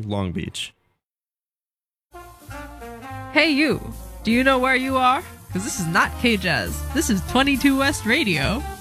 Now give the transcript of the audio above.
Long Beach. Hey you, do you know where you are? Because this is not K-Jazz. This is 22 West Radio.